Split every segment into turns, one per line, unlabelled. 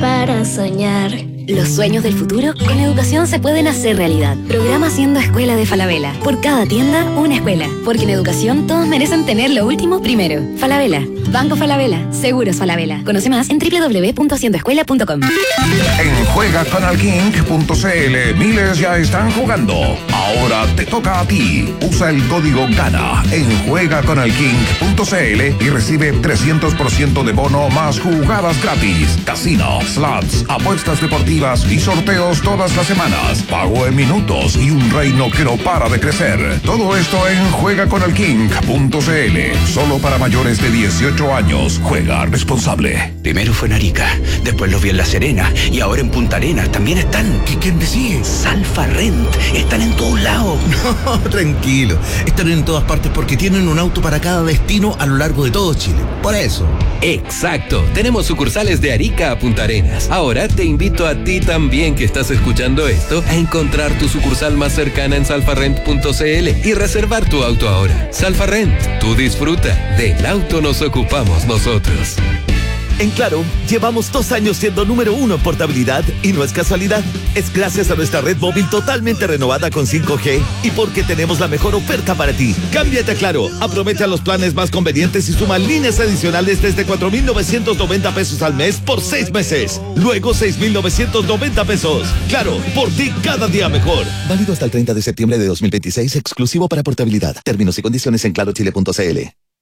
para soñar.
Los sueños del futuro con educación se pueden hacer realidad. Programa Siendo Escuela de Falabella. Por cada tienda, una escuela. Porque en educación todos merecen tener lo último primero. Falabella. Banco Falabella. Seguros Falabella. Conoce más en www.siendoescuela.com.
En juegaconalking.cl miles ya están jugando. Ahora te toca a ti. Usa el código GANA en juegaconalking.cl y recibe 300% de bono más jugadas gratis. Casino, slots, apuestas deportivas y sorteos todas las semanas. Pago en minutos y un reino que no para de crecer. Todo esto en juegaconalking.cl. Solo para mayores de 18 años. Juega responsable.
Primero fue en Arica, después los vi en La Serena y ahora en Punta Arenas también están.
¿Quién decide?
Salfa Rent. Están en todos lados.
No, tranquilo. Están en todas partes porque tienen un auto para cada destino a lo largo de todo Chile. Por eso.
Exacto. Tenemos sucursales de Arica a Punta Arenas. Ahora te invito a ti también que estás escuchando esto a encontrar tu sucursal más cercana en salfarrent.cl y reservar tu auto ahora. Salfarrent, tú disfruta. Del auto nos ocupamos nosotros.
En Claro, llevamos 2 años siendo número 1 en portabilidad y no es casualidad. Es gracias a nuestra red móvil totalmente renovada con 5G y porque tenemos la mejor oferta para ti. Cámbiate a Claro, aprovecha los planes más convenientes y suma líneas adicionales desde 4,990 pesos al mes por 6 meses. Luego 6,990 pesos. Claro, por ti cada día mejor.
Válido hasta el 30 de septiembre de 2026, exclusivo para portabilidad. Términos y condiciones en clarochile.cl.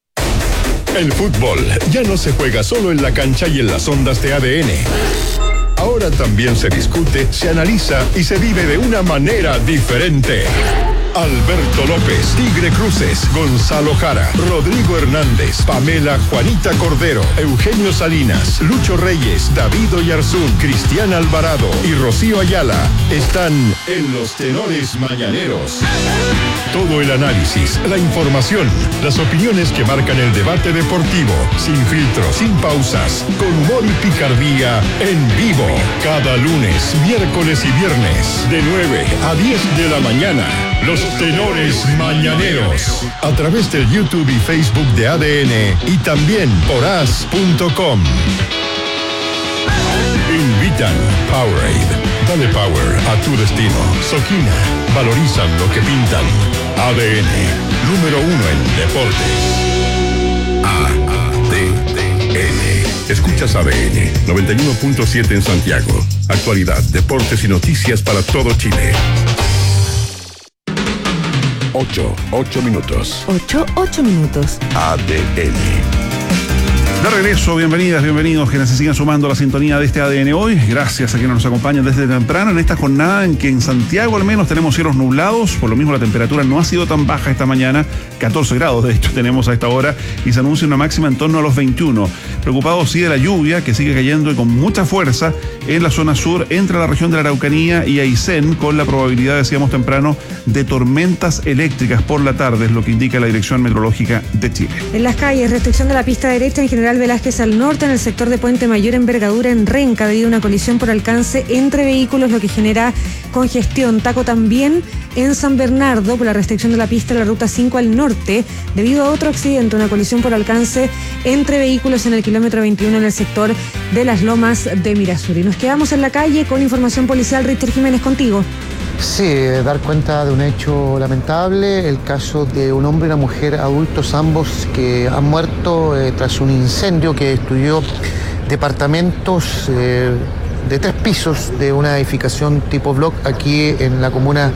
El fútbol ya no se juega solo en la cancha y en las ondas de ADN. Ahora también se discute, se analiza y se vive de una manera diferente. Alberto López, Tigre Cruces, Gonzalo Jara, Rodrigo Hernández, Pamela Juanita Cordero, Eugenio Salinas, Lucho Reyes, David Oyarzún, Cristian Alvarado y Rocío Ayala están en los tenores mañaneros. Todo el análisis, la información, las opiniones que marcan el debate deportivo, sin filtros, sin pausas, con humor y picardía, en vivo, cada lunes, miércoles y viernes, de 9 a 10 de la mañana. Los tenores mañaneros, a través del YouTube y Facebook de ADN y también por as.com. Invitan Powerade. Dale power a tu destino. Soquina. Valorizan lo que pintan. ADN. Número 1 en deportes. ADN. Escuchas ADN 91.7 en Santiago. Actualidad, deportes y noticias para todo Chile. 8 minutos.
8 minutos.
ADN.
De regreso, bienvenidas, bienvenidos quienes se siguen sumando a la sintonía de este ADN hoy. Gracias a quienes nos acompañan desde temprano en esta jornada en que en Santiago al menos tenemos cielos nublados. Por lo mismo la temperatura no ha sido tan baja esta mañana, 14 grados de hecho tenemos a esta hora y se anuncia una máxima en torno a los 21. Preocupados sí de la lluvia que sigue cayendo y con mucha fuerza en la zona sur entre la región de la Araucanía y Aysén, con la probabilidad, decíamos temprano, de tormentas eléctricas por la tarde, es lo que indica la Dirección Meteorológica de Chile.
En las calles, restricción de la pista derecha en General Velázquez al norte, en el sector de Puente Mayor, envergadura en Renca, debido a una colisión por alcance entre vehículos, lo que genera congestión. Taco también en San Bernardo por la restricción de la pista de la ruta 5 al norte, debido a otro accidente, una colisión por alcance entre vehículos en el kilómetro 21 en el sector de las Lomas de Mirasuri. Nos quedamos en la calle con información policial. Richter Jiménez, contigo.
Sí, dar cuenta de un hecho lamentable, el caso de un hombre y una mujer adultos, ambos que han muerto tras un incendio que destruyó departamentos de 3 pisos de una edificación tipo block aquí en la comuna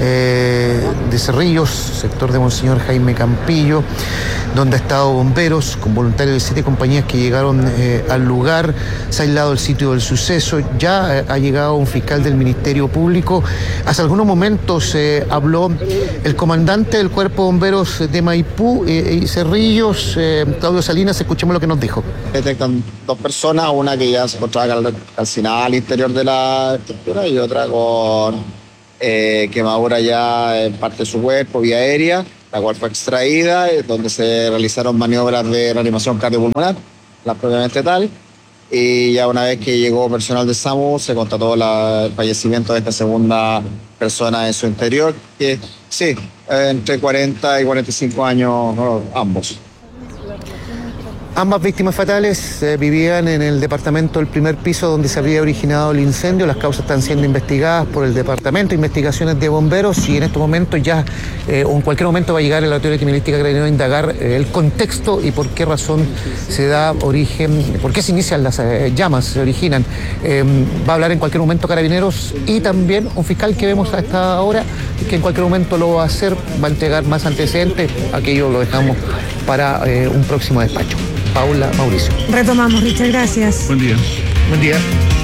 de Cerrillos, sector de Monseñor Jaime Campillo, donde ha estado bomberos con voluntarios de 7 compañías que llegaron al lugar. Se ha aislado el sitio del suceso, ya ha llegado un fiscal del Ministerio Público. Hace algunos momentos habló el comandante del Cuerpo de Bomberos de Maipú y Cerrillos, Claudio Salinas. Escuchemos lo que nos dijo.
Detectan 2 personas, una que ya se encontraba calcinada al interior de la estructura y otra con quemadura ya en parte de su cuerpo, vía aérea, la cual fue extraída, donde se realizaron maniobras de reanimación cardiopulmonar, la propiamente tal, y ya una vez que llegó personal de SAMU se constató el fallecimiento de esta segunda persona en su interior, que sí, entre 40 y 45 años, ambos.
Ambas víctimas fatales vivían en el departamento del primer piso donde se habría originado el incendio. Las causas están siendo investigadas por el Departamento de Investigaciones de Bomberos y en estos momentos ya, o en cualquier momento va a llegar el Laboratorio de Criminalística Carabinero a indagar el contexto y por qué razón se da origen, por qué se inician las llamas, se originan. Va a hablar en cualquier momento Carabineros y también un fiscal que vemos a esta hora, que en cualquier momento lo va a hacer, va a entregar más antecedentes. Aquello lo dejamos para un próximo despacho. Paula, Mauricio.
Retomamos, Richard, gracias.
Buen día.
Buen día.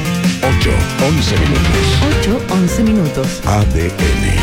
8:11 minutos.
ADN.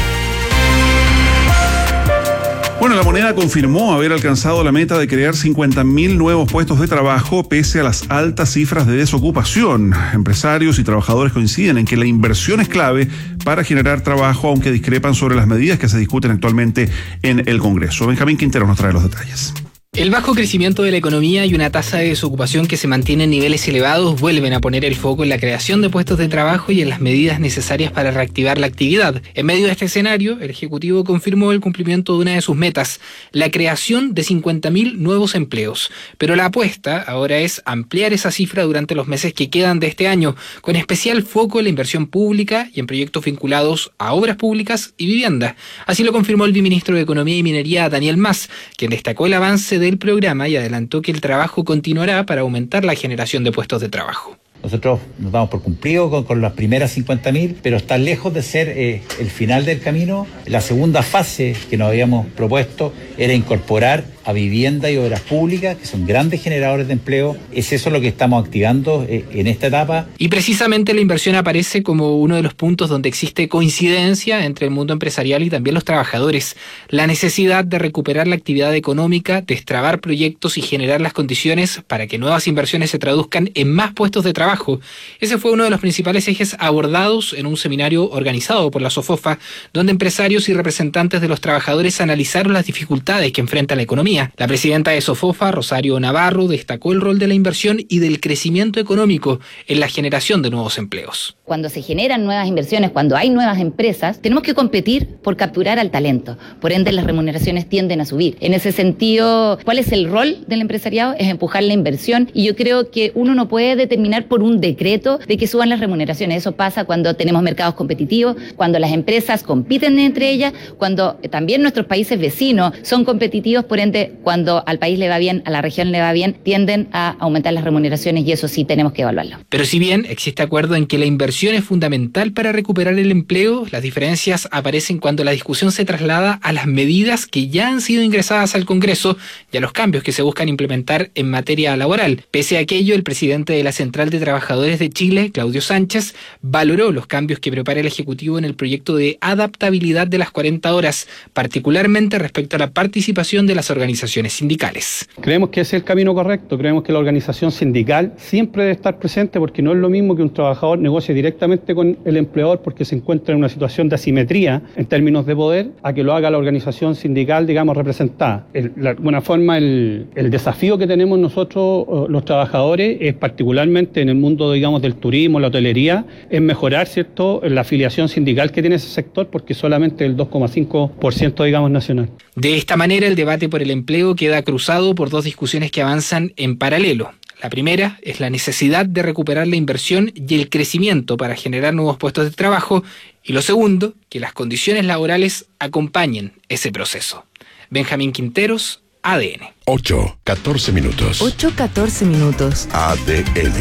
Bueno, la moneda confirmó haber alcanzado la meta de crear 50.000 nuevos puestos de trabajo pese a las altas cifras de desocupación. Empresarios y trabajadores coinciden en que la inversión es clave para generar trabajo, aunque discrepan sobre las medidas que se discuten actualmente en el Congreso. Benjamín Quintero nos trae los detalles.
El bajo crecimiento de la economía y una tasa de desocupación que se mantiene en niveles elevados vuelven a poner el foco en la creación de puestos de trabajo y en las medidas necesarias para reactivar la actividad. En medio de este escenario, el Ejecutivo confirmó el cumplimiento de una de sus metas, la creación de 50.000 nuevos empleos. Pero la apuesta ahora es ampliar esa cifra durante los meses que quedan de este año, con especial foco en la inversión pública y en proyectos vinculados a obras públicas y vivienda. Así lo confirmó el viceministro de Economía y Minería, Daniel Mas, quien destacó el avance del programa y adelantó que el trabajo continuará para aumentar la generación de puestos de trabajo.
Nosotros nos damos por cumplido con las primeras 50.000, pero está lejos de ser el final del camino. La segunda fase que nos habíamos propuesto era incorporar a vivienda y obras públicas, que son grandes generadores de empleo. Es eso lo que estamos activando en esta etapa.
Y precisamente la inversión aparece como uno de los puntos donde existe coincidencia entre el mundo empresarial y también los trabajadores. La necesidad de recuperar la actividad económica, destrabar proyectos y generar las condiciones para que nuevas inversiones se traduzcan en más puestos de trabajo. Ese fue uno de los principales ejes abordados en un seminario organizado por la SOFOFA, donde empresarios y representantes de los trabajadores analizaron las dificultades que enfrenta la economía. La presidenta de SOFOFA, Rosario Navarro, destacó el rol de la inversión y del crecimiento económico en la generación de nuevos empleos.
Cuando se generan nuevas inversiones, cuando hay nuevas empresas, tenemos que competir por capturar al talento. Por ende, las remuneraciones tienden a subir. En ese sentido, ¿cuál es el rol del empresariado? Es empujar la inversión y yo creo que uno no puede determinar por un decreto de que suban las remuneraciones. Eso pasa cuando tenemos mercados competitivos, cuando las empresas compiten entre ellas, cuando también nuestros países vecinos son competitivos, por ende, cuando al país le va bien, a la región le va bien, tienden a aumentar las remuneraciones y eso sí tenemos que evaluarlo.
Pero si bien existe acuerdo en que la inversión es fundamental para recuperar el empleo, las diferencias aparecen cuando la discusión se traslada a las medidas que ya han sido ingresadas al Congreso y a los cambios que se buscan implementar en materia laboral. Pese a aquello, el presidente de la Central de Trabajadores de Chile, Claudio Sánchez, valoró los cambios que prepara el Ejecutivo en el proyecto de adaptabilidad de las 40 horas, particularmente respecto a la participación de las organizaciones sindicales.
Creemos que ese es el camino correcto, creemos que la organización sindical siempre debe estar presente porque no es lo mismo que un trabajador negocie directamente con el empleador porque se encuentra en una situación de asimetría en términos de poder, a que lo haga la organización sindical, digamos, representada. De alguna forma, el desafío que tenemos nosotros, los trabajadores, es particularmente en el mundo, digamos, del turismo, la hotelería, es mejorar, ¿cierto?, la afiliación sindical que tiene ese sector porque solamente el 2,5%, digamos, nacional.
De esta manera, el debate por el empleo queda cruzado por dos discusiones que avanzan en paralelo. La primera es la necesidad de recuperar la inversión y el crecimiento para generar nuevos puestos de trabajo, y lo segundo, que las condiciones laborales acompañen ese proceso. Benjamín Quinteros, ADN.
8:14 minutos.
8:14 minutos.
ADN.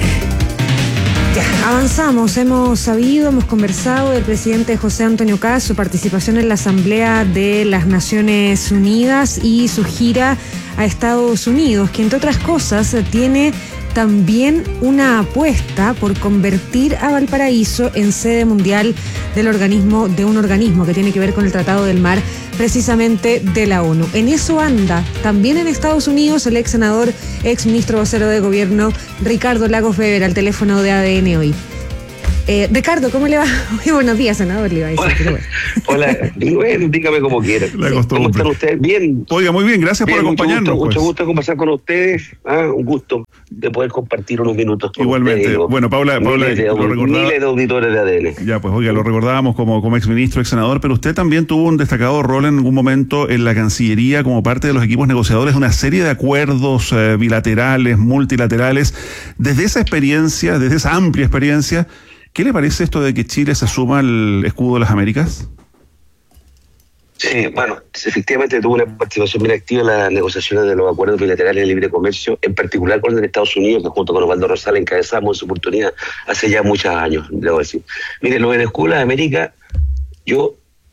Ya, avanzamos, hemos conversado del presidente José Antonio Kast, su participación en la Asamblea de las Naciones Unidas y su gira a Estados Unidos, que entre otras cosas tiene también una apuesta por convertir a Valparaíso en sede mundial de un organismo que tiene que ver con el Tratado del Mar, precisamente de la ONU. En eso anda también en Estados Unidos el ex senador, ex ministro vocero de gobierno Ricardo Lagos Weber, al teléfono de ADN hoy. Ricardo, ¿cómo le va? Muy buenos días, senador, le iba a decir. Pero bueno.
Hola, bueno, dígame como quiera. ¿Cómo están ustedes? Bien.
Oiga, muy bien, gracias por acompañarnos.
Mucho gusto conversar con ustedes. Un gusto de poder compartir unos minutos con
igualmente.
ustedes.
Bueno, Paula lo recordaba.
Miles de auditores de ADN.
Ya, pues oiga, lo recordábamos como exministro, exsenador, pero usted también tuvo un destacado rol en algún momento en la Cancillería como parte de los equipos negociadores de una serie de acuerdos bilaterales, multilaterales. Desde esa experiencia, desde esa amplia experiencia, ¿qué le parece esto de que Chile se asuma el escudo de las Américas?
Sí, bueno, efectivamente tuvo una participación bien activa en las negociaciones de los acuerdos bilaterales de libre comercio, en particular con el de Estados Unidos, que junto con Osvaldo Rosales encabezamos en su oportunidad hace ya muchos años, debo decir. Mire, lo del escudo de las Américas, yo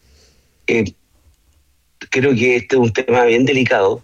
creo que este es un tema bien delicado.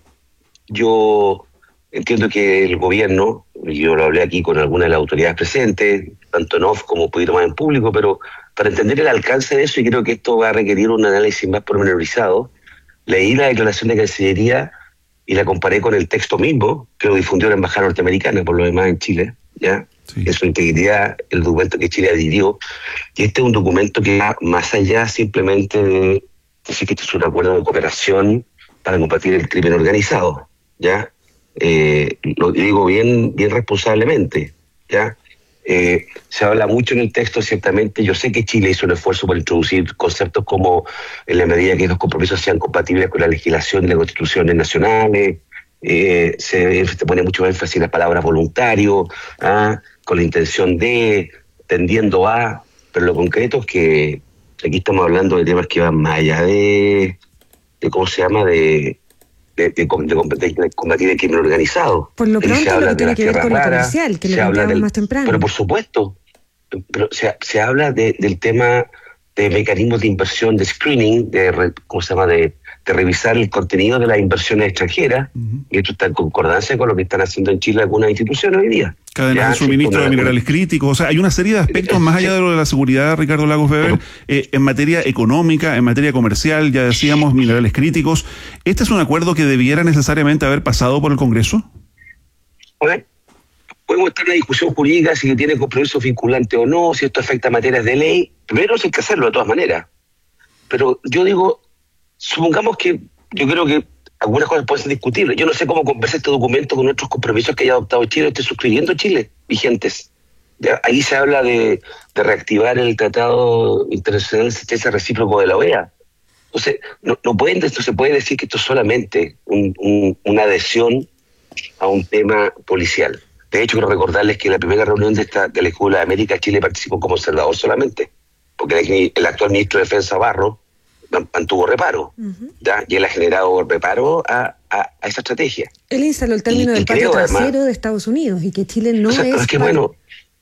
Yo entiendo que el gobierno, yo lo hablé aquí con algunas de las autoridades presentes, tanto en off como un poquito más en público, pero para entender el alcance de eso, y creo que esto va a requerir un análisis más pormenorizado, leí la declaración de Cancillería y la comparé con el texto mismo, que lo difundió la Embajada Norteamericana, por lo demás en Chile, ¿ya? Sí. En su integridad, el documento que Chile adhirió, y este es un documento que va más allá simplemente de decir que este es un acuerdo de cooperación para combatir el crimen organizado, ¿ya? Lo digo bien responsablemente, ¿ya? Se habla mucho en el texto, ciertamente. Yo sé que Chile hizo un esfuerzo por introducir conceptos como, en la medida que los compromisos sean compatibles con la legislación y las constituciones nacionales, se pone mucho énfasis en las palabras voluntario, con la intención de, tendiendo a, pero lo concreto es que aquí estamos hablando de temas que van más allá de ¿cómo se llama?, de combatir el crimen organizado.
Por lo pronto, lo que tiene que ver con lo comercial, que lo planteamos más temprano.
Pero por supuesto, pero se habla del tema de mecanismos de inversión, de screening, ¿cómo se llama?, de revisar el contenido de las inversiones extranjeras, y esto está en concordancia con lo que están haciendo en Chile algunas instituciones hoy día.
Cadenas de suministro de minerales críticos, o sea, hay una serie de aspectos más allá de lo de la seguridad, Ricardo Lagos Weber, en materia económica, en materia comercial, ya decíamos, minerales críticos. ¿Este es un acuerdo que debiera necesariamente haber pasado por el Congreso?
Bueno, podemos estar en una discusión jurídica si tiene compromiso vinculante o no, si esto afecta a materias de ley. Primero hay que hacerlo de todas maneras. Pero yo digo, supongamos que yo creo que algunas cosas pueden ser discutibles. Yo no sé cómo conversa este documento con otros compromisos que haya adoptado Chile o esté suscribiendo Chile, vigentes. Ahí se habla de reactivar el Tratado Internacional de Asistencia Recíproco de la OEA. Entonces, no se puede decir que esto es solamente una adhesión a un tema policial. De hecho, quiero recordarles que en la primera reunión de la Escuela de América, Chile participó como observador solamente, porque el actual ministro de Defensa, Barro, mantuvo reparo, ¿ya? Y él ha generado reparo a esa estrategia.
Él instaló el término del patio trasero de Estados Unidos, y que Chile no es
que bueno,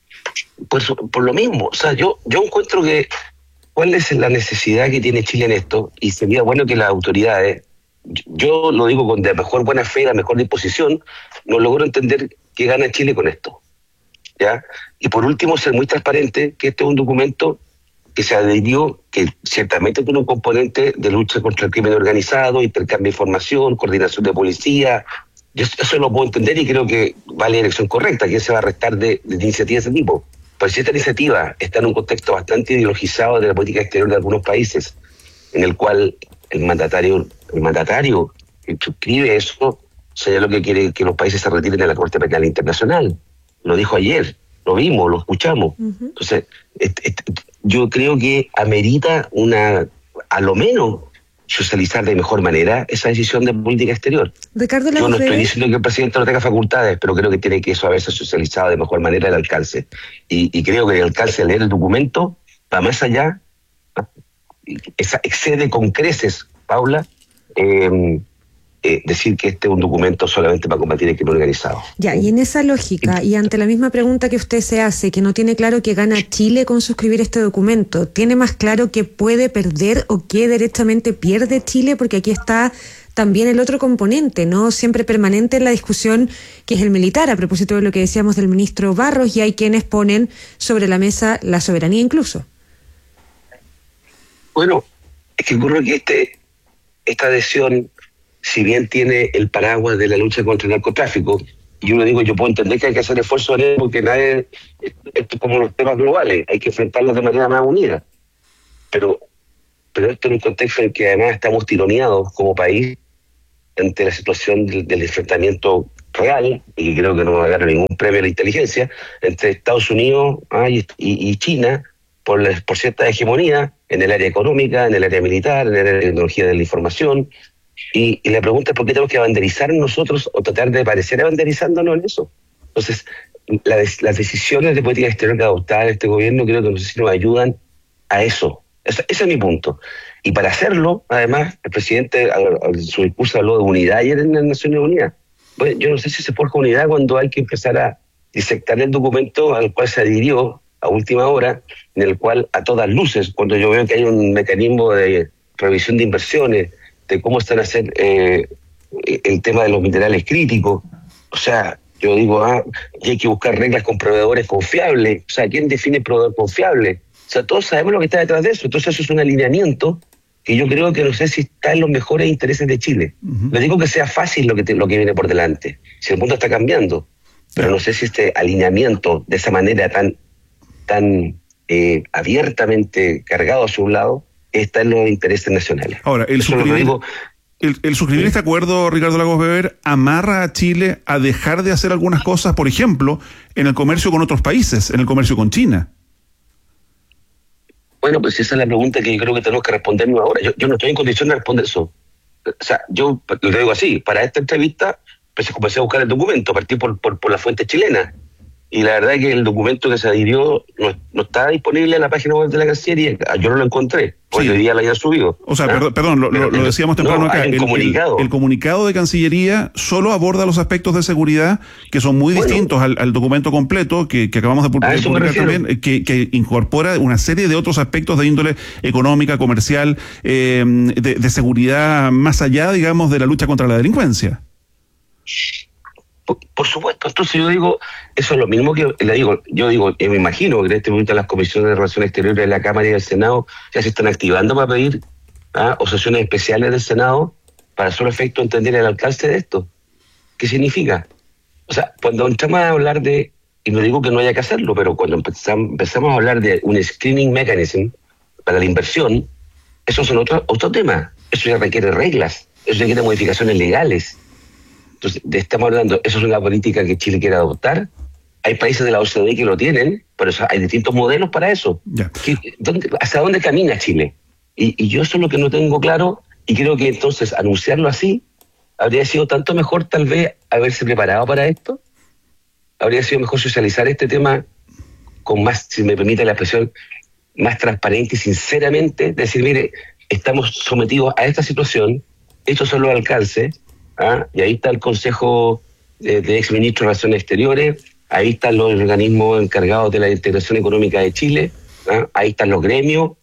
por lo mismo, o sea, yo encuentro que cuál es la necesidad que tiene Chile en esto, y sería bueno que las autoridades, yo lo digo con de mejor buena fe, la mejor disposición, no logro entender qué gana Chile con esto, ¿ya? Y por último, ser muy transparente que este es un documento que se adhirió, que ciertamente tiene un componente de lucha contra el crimen organizado, intercambio de información, coordinación de policía. Yo eso lo puedo entender y creo que va en la dirección correcta. ¿Quién se va a restar de iniciativas de ese tipo? Pero si esta iniciativa está en un contexto bastante ideologizado de la política exterior de algunos países, en el cual el mandatario que suscribe eso, sería lo que quiere que los países se retiren de la Corte Penal Internacional. Lo dijo ayer, lo vimos, lo escuchamos. Entonces, yo creo que amerita a lo menos socializar de mejor manera esa decisión de política exterior.
Ricardo,
yo no estoy diciendo que el presidente no tenga facultades, pero creo que tiene que eso haberse socializado de mejor manera el alcance. Y creo que el alcance de leer el documento va más allá, excede con creces, Paula, decir que este es un documento solamente para combatir el crimen organizado.
Ya, y en esa lógica, y ante la misma pregunta que usted se hace, que no tiene claro qué gana Chile con suscribir este documento, ¿tiene más claro qué puede perder o qué derechamente pierde Chile? Porque aquí está también el otro componente, ¿no? Siempre permanente en la discusión, que es el militar, a propósito de lo que decíamos del ministro Barros, y hay quienes ponen sobre la mesa la soberanía incluso.
Bueno, es que ocurre que esta adhesión, si bien tiene el paraguas de la lucha contra el narcotráfico, Y uno digo, yo puedo entender que hay que hacer esfuerzos en eso porque esto es como los temas globales, hay que enfrentarlos de manera más unida. Pero esto en un contexto en que además estamos tironeados como país ante la situación del enfrentamiento real, y creo que no va a ganar ningún premio a la inteligencia, entre Estados Unidos y China por cierta hegemonía en el área económica, en el área militar, en el área de tecnología de la información. Y la pregunta es por qué tenemos que abanderizar nosotros o tratar de parecer abanderizándonos en eso. Entonces, las decisiones de política exterior que ha adoptado este gobierno creo que no sé si nos ayudan a eso. Ese es mi punto. Y para hacerlo, además, el presidente en su discurso habló de unidad ayer en las Naciones Unidas. Bueno, yo no sé si se forja unidad cuando hay que empezar a disectar el documento al cual se adhirió a última hora, en el cual a todas luces, cuando yo veo que hay un mecanismo de revisión de inversiones, de cómo están a hacer el tema de los minerales críticos, o sea, yo digo, hay que buscar reglas con proveedores confiables, o sea, ¿quién define proveedor confiable? O sea, todos sabemos lo que está detrás de eso, entonces eso es un alineamiento que yo creo que no sé si está en los mejores intereses de Chile. No digo que sea fácil lo que viene por delante, si el mundo está cambiando, pero no sé si este alineamiento de esa manera tan abiertamente cargado hacia un lado está en los intereses nacionales.
Ahora, el suscribir este acuerdo, Ricardo Lagos Weber, amarra a Chile a dejar de hacer algunas cosas, por ejemplo, en el comercio con otros países, en el comercio con China.
Bueno, pues esa es la pregunta que yo creo que tenemos que respondernos ahora. Yo no estoy en condición de responder eso. O sea, yo lo digo así, para esta entrevista comencé a buscar el documento, partí por la fuente chilena. Y la verdad es que el documento que se adhirió no está disponible en la página web de la Cancillería. Yo no lo encontré, porque hoy día lo hayan subido.
O sea, perdón, lo decíamos temprano acá. El comunicado de Cancillería solo aborda los aspectos de seguridad que son muy distintos al documento completo que acabamos de publicar también, que incorpora una serie de otros aspectos de índole económica, comercial, de seguridad más allá, digamos, de la lucha contra la delincuencia.
Por supuesto, entonces yo digo, eso es lo mismo que yo me imagino que en este momento las comisiones de Relaciones Exteriores de la Cámara y del Senado ya se están activando para pedir o sesiones especiales del Senado para solo efecto entender el alcance de esto. ¿Qué significa? O sea, cuando entramos a hablar de, y no digo que no haya que hacerlo, pero cuando empezamos a hablar de un screening mechanism para la inversión, eso son otro tema. Eso ya requiere reglas, eso requiere modificaciones legales. Entonces, estamos hablando, eso es una política que Chile quiere adoptar. Hay países de la OCDE que lo tienen, pero hay distintos modelos para eso. ¿Hacia dónde camina Chile? Y yo eso es lo que no tengo claro, y creo que entonces anunciarlo así habría sido tanto mejor tal vez haberse preparado para esto. Habría sido mejor socializar este tema con más, si me permite la expresión, más transparente y sinceramente, decir, mire, estamos sometidos a esta situación, estos son los alcances. Y ahí está el Consejo de Exministros de Relaciones Exteriores, ahí están los organismos encargados de la integración económica de Chile, ahí están los gremios,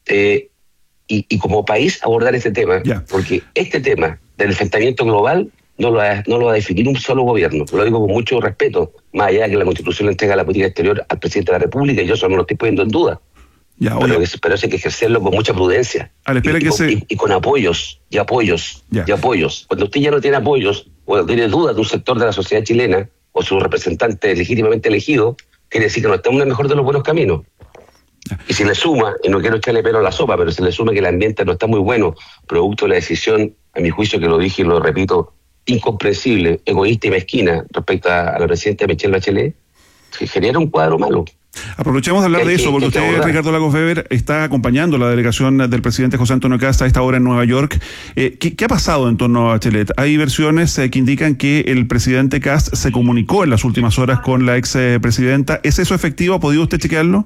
y como país abordar este tema, porque este tema del enfrentamiento global no lo va a definir un solo gobierno. Lo digo con mucho respeto, más allá de que la Constitución le entrega la política exterior al presidente de la República, y yo eso no lo estoy poniendo en duda. Pero eso hay que ejercerlo con mucha prudencia y con apoyos. Cuando usted ya no tiene apoyos o tiene dudas de un sector de la sociedad chilena o su representante legítimamente elegido, quiere decir que no está en el mejor de los buenos caminos. Y si le suma, y no quiero echarle pelo a la sopa, pero si le suma que el ambiente no está muy bueno, producto de la decisión, a mi juicio, que lo dije y lo repito, incomprensible, egoísta y mezquina respecto a la presidenta Michelle Bachelet, se genera un cuadro malo.
Aprovechemos de hablar de eso, porque usted, Ricardo Lagos Weber, está acompañando la delegación del presidente José Antonio Kast a esta hora en Nueva York. ¿Qué ha pasado en torno a Bachelet? Hay versiones que indican que el presidente Kast se comunicó en las últimas horas con la ex presidenta. ¿Es eso efectivo? ¿Ha podido usted chequearlo?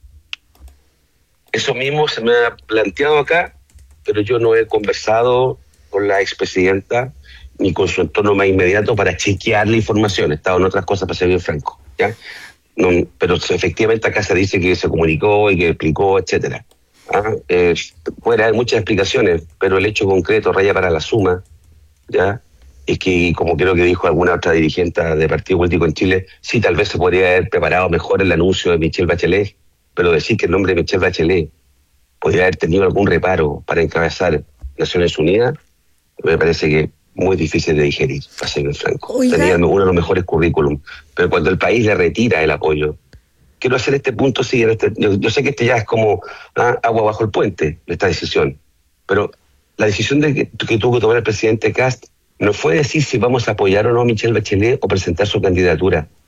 Eso mismo se me ha planteado acá, pero yo no he conversado con la expresidenta ni con su entorno más inmediato para chequear la información. He estado en otras cosas, para ser bien franco, ¿ya? No, pero efectivamente acá se dice que se comunicó y que explicó, etcétera. Puede haber muchas explicaciones, pero el hecho concreto raya para la suma, ¿ya? Es que, como creo que dijo alguna otra dirigente de partido político en Chile, sí, tal vez se podría haber preparado mejor el anuncio de Michelle Bachelet, pero decir que el nombre de Michelle Bachelet podría haber tenido algún reparo para encabezar Naciones Unidas, me parece que muy difícil de digerir, para ser bien franco.
Oiga.
Tenía uno de los mejores currículum, pero cuando el país le retira el apoyo, quiero hacer este punto, sí, yo sé que este ya es como agua bajo el puente, esta decisión, pero la decisión que tuvo que tomar el presidente Kast no fue decir si vamos a apoyar o no a Michelle Bachelet o presentar su candidatura.